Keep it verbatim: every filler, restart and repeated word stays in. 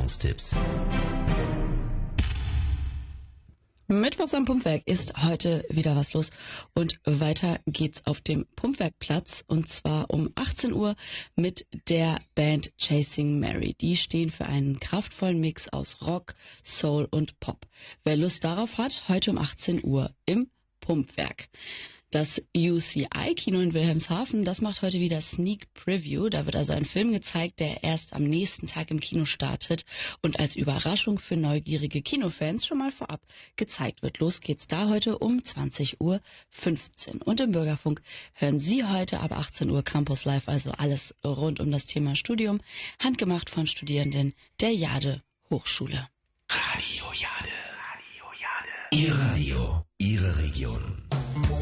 Veranstaltungstipps. Mittwochs am Pumpwerk ist heute wieder was los und weiter geht's auf dem Pumpwerkplatz und zwar um achtzehn Uhr mit der Band Chasing Mary. Die stehen für einen kraftvollen Mix aus Rock, Soul und Pop. Wer Lust darauf hat, heute um achtzehn Uhr im Pumpwerk. Das U C I-Kino in Wilhelmshaven, das macht heute wieder Sneak Preview. Da wird also ein Film gezeigt, der erst am nächsten Tag im Kino startet und als Überraschung für neugierige Kinofans schon mal vorab gezeigt wird. Los geht's da heute um zwanzig Uhr fünfzehn. Und im Bürgerfunk hören Sie heute ab achtzehn Uhr Campus Live, also alles rund um das Thema Studium, handgemacht von Studierenden der Jade Hochschule. Radio Jade. Radio Jade. Ihr Radio, Ihre Region.